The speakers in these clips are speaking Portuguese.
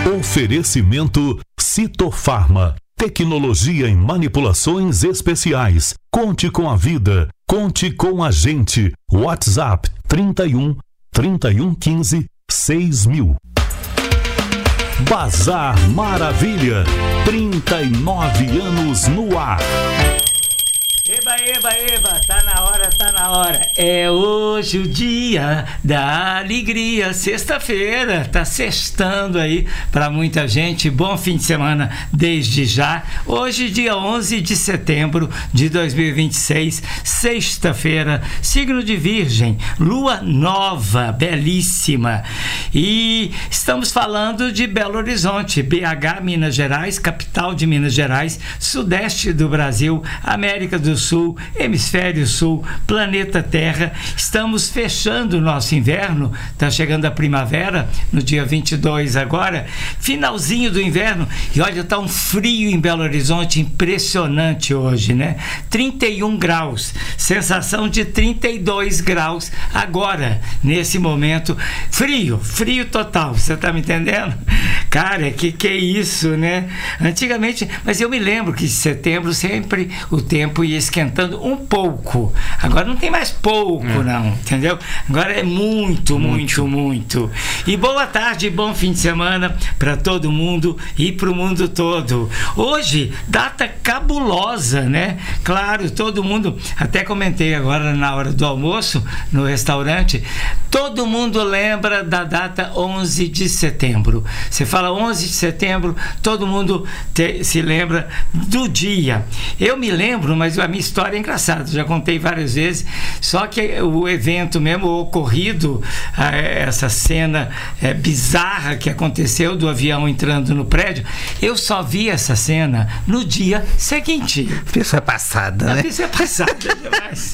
Oferecimento Citofarma. Tecnologia em manipulações especiais. Conte com a vida. Conte com a gente. WhatsApp 31 3115 6000. Bazar Maravilha. 39 anos no ar. Eba, tá na hora. É hoje o dia da alegria, sexta-feira, tá sextando aí pra muita gente. Bom fim de semana desde já. Hoje, dia 11 de setembro de 2026, sexta-feira, signo de Virgem, lua nova, belíssima. E estamos falando de Belo Horizonte, BH, Minas Gerais, capital de Minas Gerais, sudeste do Brasil, América do Sul, Hemisfério Sul, planeta Terra. Estamos fechando o nosso inverno, está chegando a primavera, no dia 22 agora, finalzinho do inverno, e olha, está um frio em Belo Horizonte impressionante hoje, né? 31 graus, sensação de 32 graus agora, nesse momento, frio total, você está me entendendo? Cara, que é isso, né? Antigamente, mas eu me lembro que em setembro sempre o tempo ia esquentando um pouco. Agora não tem mais pouco, não, entendeu? Agora é muito. E boa tarde, bom fim de semana para todo mundo e para o mundo todo. Hoje, data cabulosa, né? Claro, todo mundo, até comentei agora na hora do almoço no restaurante, todo mundo lembra da data 11 de setembro. Você fala 11 de setembro, todo mundo se lembra do dia. Eu me lembro, mas a minha história é engraçada, já contei várias vezes, só que o evento mesmo, o ocorrido, essa cena bizarra que aconteceu do avião entrando no prédio, eu só vi essa cena no dia seguinte. Pessoa passada, né? Pessoa passada demais.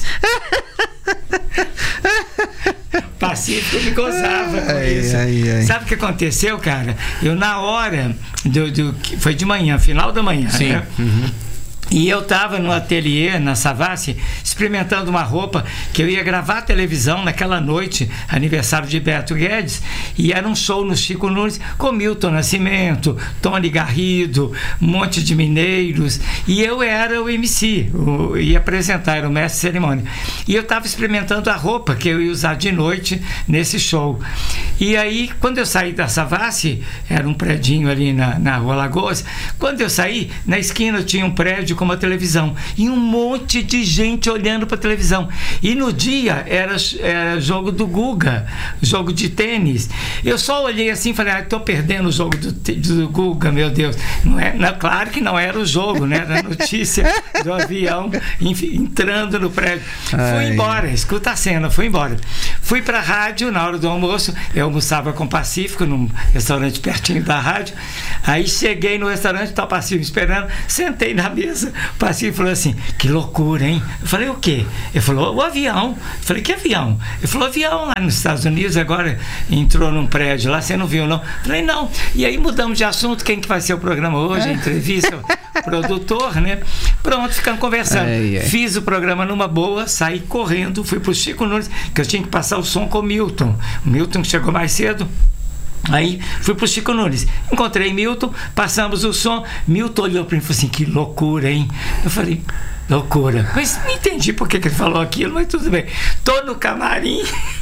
Pacífico me gozava com isso. Sabe o que aconteceu, cara? Eu na hora foi de manhã, final da manhã, sim, né? E eu estava no ateliê, na Savassi, experimentando uma roupa que eu ia gravar a televisão naquela noite, aniversário de Beto Guedes, e era um show no Chico Nunes com Milton Nascimento, Tony Garrido, um monte de mineiros, e eu era o MC, ia apresentar, era o mestre de cerimônia. E eu estava experimentando a roupa que eu ia usar de noite nesse show. E aí, quando eu saí da Savassi, era um predinho ali na Rua Lagoas, quando eu saí, na esquina tinha um prédio com uma televisão e um monte de gente olhando para a televisão, e no dia era jogo do Guga, jogo de tênis. Eu só olhei assim e falei, estou perdendo o jogo do Guga, meu Deus. Claro que não era o jogo, né? Era a notícia do avião entrando no prédio. Fui embora, escuta a cena, fui embora. Fui para a rádio na hora do almoço, eu almoçava com o Pacífico num restaurante pertinho da rádio. Aí cheguei no restaurante, tá o Pacífico esperando, sentei na mesa. O Pacífico falou assim, que loucura, hein? Eu falei, o quê? Ele falou, o avião. Eu falei, que avião? Ele falou, avião lá nos Estados Unidos, agora entrou num prédio lá, você não viu, não? Eu falei, não. E aí mudamos de assunto, quem que vai ser o programa hoje, a entrevista, o produtor, né? Pronto, ficamos conversando. Fiz o programa numa boa, saí correndo, fui pro Chico Nunes, que eu tinha que passar o som com o Milton. O Milton chegou mais cedo. Aí fui pro Chico Nunes, encontrei Milton, passamos o som. Milton olhou para mim e falou assim, que loucura, hein? Eu falei, loucura, mas não entendi por que ele falou aquilo, mas tudo bem. Tô no camarim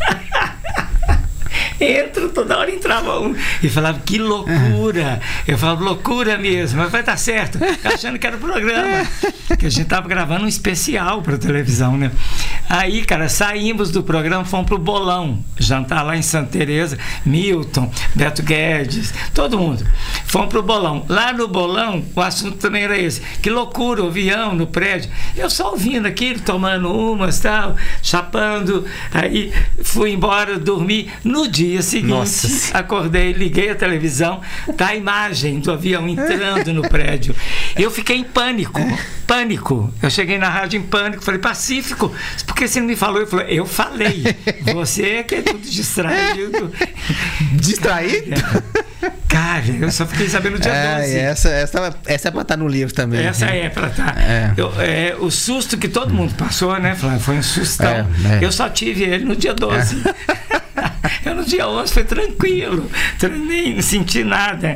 entro, toda hora entrava um e falava, que loucura. Eu falava, loucura mesmo, mas vai dar certo, achando que era o programa, que a gente tava gravando um especial pra televisão, né? Aí, cara, saímos do programa, fomos pro Bolão, jantar lá em Santa Teresa, Milton, Beto Guedes, todo mundo. Fomos pro Bolão. Lá no Bolão, o assunto também era esse, que loucura, o avião no prédio. Eu só ouvindo aquilo, tomando umas, tal, chapando. Aí fui embora, dormi. No dia seguinte, nossa, acordei, liguei a televisão, tá a imagem do avião entrando no prédio. Eu fiquei em pânico. Eu cheguei na rádio em pânico, falei, Pacífico, por que você não me falou? Ele falou, eu falei, você que é tudo distraído. Distraído? Cara, eu só fiquei sabendo no dia 12. Essa é pra estar no livro também. Essa é pra estar. O susto que todo mundo passou, né? Foi um sustão. Eu só tive ele no dia 12. Eu no dia 11 foi tranquilo, nem senti nada.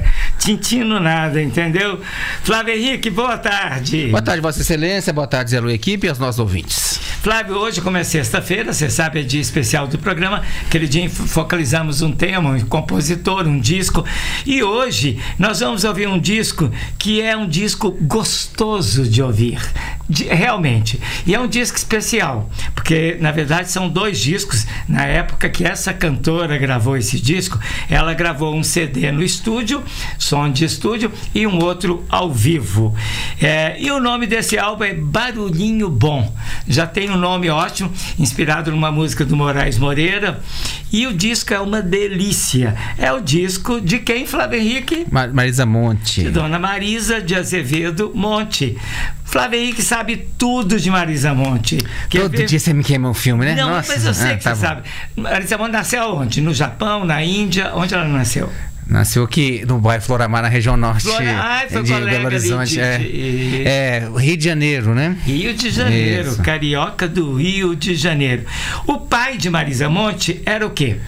sentindo nada, entendeu? Flávio Henrique, boa tarde. Boa tarde, Vossa Excelência, boa tarde, Zé Lu Equipe e aos nossos ouvintes. Flávio, hoje, como é sexta-feira, você sabe, é dia especial do programa. Aquele dia focalizamos um tema, um compositor, um disco. E hoje nós vamos ouvir um disco que é um disco gostoso de ouvir, realmente. E é um disco especial, porque na verdade são 2 discos. Na época que essa cantora gravou esse disco, ela gravou um CD no estúdio, som de estúdio, e um outro ao vivo. E o nome desse álbum é Barulhinho Bom. Já tem um nome ótimo, inspirado numa música do Moraes Moreira. E o disco é uma delícia. É o disco de quem, Flávio Henrique? Marisa Monte. De Dona Marisa de Azevedo Monte. Flávio Henrique sabe tudo de Marisa Monte. Todo dia você me queima um filme, né? Não, Nossa. mas eu sei que tá você bom. sabe. Marisa Monte nasceu onde? No Japão, na Índia? Onde ela nasceu? Nasceu aqui no bairro Floramar, na região norte foi de colega Belo Horizonte. ali Rio de Janeiro, né? Rio de Janeiro, Isso. carioca do Rio de Janeiro. O pai de Marisa Monte era o quê?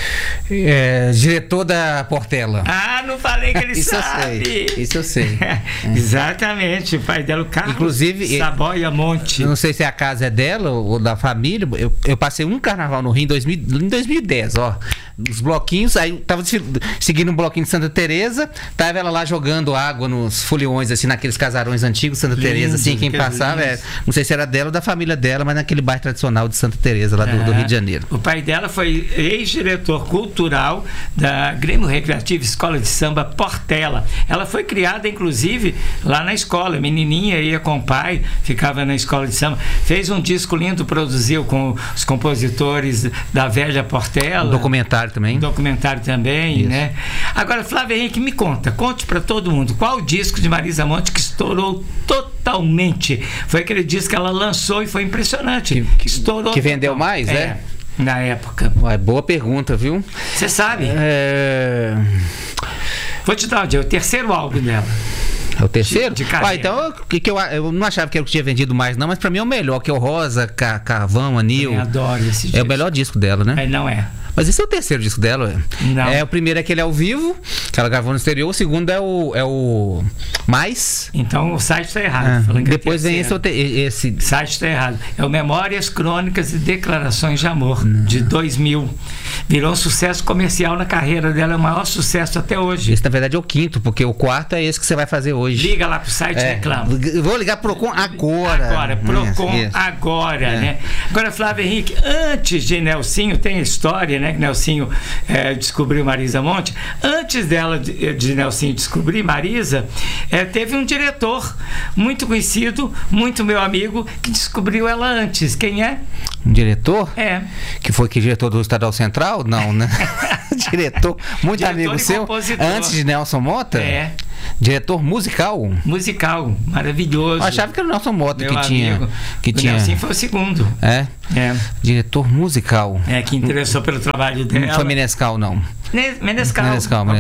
Diretor da Portela. Ah, não falei que ele Isso sabe. Isso eu sei. Exatamente, o pai dela, o Carlos Inclusive, Saboia Monte. Eu não sei se a casa é dela ou da família. Eu passei um carnaval no Rio em 2010, ó. Os bloquinhos, aí tava seguindo um bloquinho de Santa Teresa, tava ela lá jogando água nos foliões, assim, naqueles casarões antigos de Santa Teresa, assim, quem passava, não sei se era dela ou da família dela, mas naquele bairro tradicional de Santa Teresa, lá do Rio de Janeiro. O pai dela foi ex-diretor cultural da Grêmio Recreativo Escola de Samba Portela. Ela foi criada, inclusive, lá na escola, menininha, ia com o pai, ficava na escola de samba, fez um disco lindo, produziu com os compositores da velha Portela. Documentário também, Isso. Né? Agora, Flávio Henrique, conte para todo mundo, qual o disco de Marisa Monte que estourou totalmente? Foi aquele disco que ela lançou e foi impressionante. Estourou. Que vendeu mais, né? Na época. Ué, boa pergunta, viu? Você sabe? Vou te dar o terceiro álbum dela. É o terceiro? De carreira. Então, eu não achava que era o que tinha vendido mais, não, mas pra mim é o melhor, que é o Rosa, Carvão, Anil. Eu adoro esse disco. É o melhor disco dela, né? Não é. Mas esse é o terceiro disco dela, Não. O primeiro é aquele ao vivo, que ela gravou no exterior, o segundo é o Mais. Então o site está errado. Falando que Depois vem esse. O site está errado. É o Memórias, Crônicas e Declarações de Amor, de 2000. Virou um sucesso comercial na carreira dela, é o maior sucesso até hoje. Esse, na verdade, é o quinto, porque o quarto é esse que você vai fazer hoje. Liga lá pro site e reclama. Vou ligar pro Procon agora. Procon agora, né? Agora, Flávio Henrique, antes de Nelsinho, tem a história, né? Que Nelsinho descobriu Marisa Monte. Antes de Nelsinho descobrir Marisa, teve um diretor muito conhecido, muito meu amigo, que descobriu ela antes. Quem é? Um diretor? Que foi diretor do Estadão Central? Não, né? Diretor, muito diretor amigo seu. Compositor. Antes de Nelson Mota? Diretor musical? Musical, maravilhoso. Eu achava que era o Nelson Mota meu que tinha. O Nelson foi o segundo. Diretor musical. Que interessou pelo trabalho dela. Não foi Menescal, não. Menescal.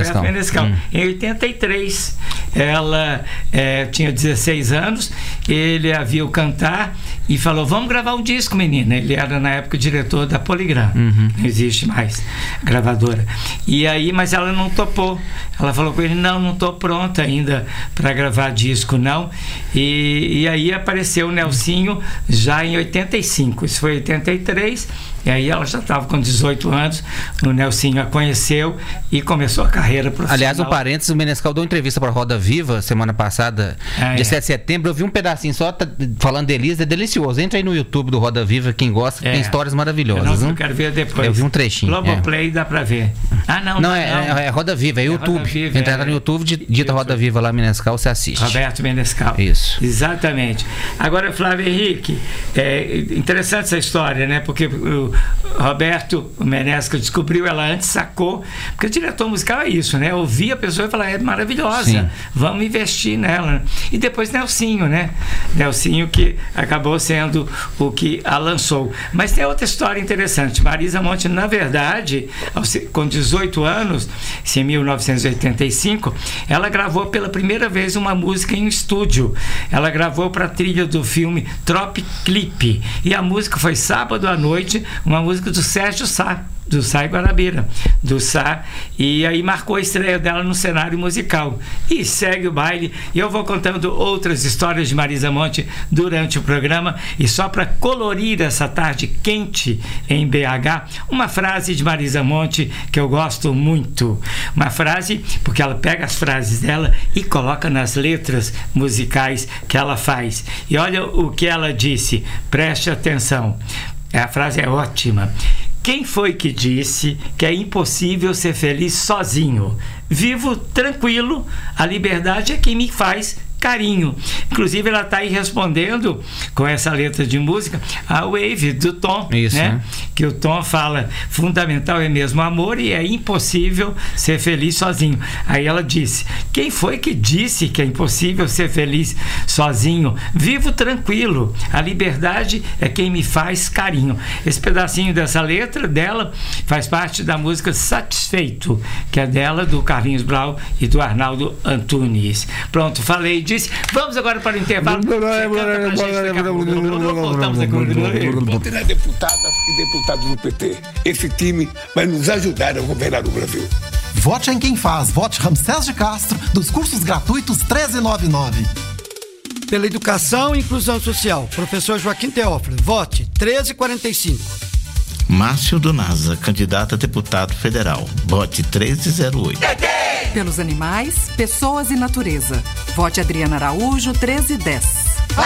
Em 83, ela tinha 16 anos, ele a viu cantar e falou: vamos gravar um disco, menina. Ele era na época diretor da Poligram, não existe mais gravadora. E aí, mas ela não topou. Ela falou com ele: não estou pronta ainda para gravar disco, não. E aí apareceu o Nelsinho já em 85. Isso foi em 83. E aí ela já estava com 18 anos, o Nelsinho a conheceu e começou a carreira profissional. Aliás, um parênteses, o Menescal deu entrevista para a Roda Viva semana passada, dia 7 de setembro. Eu vi um pedacinho só falando de Elisa, é delicioso. Entra aí no YouTube do Roda Viva, quem gosta, tem histórias maravilhosas. Eu quero ver depois. Eu vi um trechinho. Globoplay dá para ver. Não. É Roda Viva, é YouTube. Entra no YouTube, dita Roda Viva lá, Menescal, você assiste. Roberto Menescal. Isso. Exatamente. Agora, Flávio Henrique, interessante essa história, né? Porque o Roberto Menescal descobriu ela antes, sacou, porque o diretor musical é isso, né? Ouvir a pessoa e falar: é maravilhosa, sim, vamos investir nela. E depois Nelsinho, né? Nelsinho que acabou sendo o que a lançou. Mas tem outra história interessante. Marisa Monte, na verdade, com 18 anos, em 1985, ela gravou pela primeira vez uma música em estúdio. Ela gravou para a trilha do filme Trop Clip. E a música foi Sábado à Noite, uma música do Sérgio Sá. do Sá e Guarabira, do Sá, e aí marcou a estreia dela no cenário musical. E segue o baile, e eu vou contando outras histórias de Marisa Monte durante o programa. E só para colorir essa tarde quente em BH, uma frase de Marisa Monte que eu gosto muito. Uma frase, porque ela pega as frases dela e coloca nas letras musicais que ela faz. E olha o que ela disse, preste atenção. A frase é ótima. Quem foi que disse que é impossível ser feliz sozinho? Vivo tranquilo, a liberdade é quem me faz carinho. Inclusive ela está aí respondendo com essa letra de música a Wave do Tom. Isso, né? Que o Tom fala, fundamental é mesmo o amor e é impossível ser feliz sozinho. Aí ela disse, quem foi que disse que é impossível ser feliz sozinho? Vivo tranquilo, a liberdade é quem me faz carinho. Esse pedacinho dessa letra dela faz parte da música Satisfeito, que é dela, do Carlinhos Brau e do Arnaldo Antunes. Pronto, falei disso. Vamos agora para o intervalo. Voltamos aqui. Vão ter deputadas e deputados do PT. Esse time vai nos ajudar a governar o Brasil. Vote em quem faz. Vote Ramsés de Castro, dos cursos gratuitos 1399. Pela educação e inclusão social, professor Joaquim Teófilo. Vote 1345. Márcio do Nasa, candidato a deputado federal. Vote 1308. Pelos animais, pessoas e natureza. Vote Adriana Araújo, 1310.